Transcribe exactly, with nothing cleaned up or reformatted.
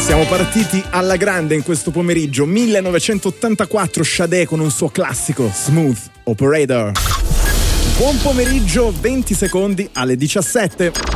Siamo partiti alla grande in questo pomeriggio. millenovecentottantaquattro, Sade con un suo classico Smooth Operator. Buon pomeriggio, venti secondi alle diciassette.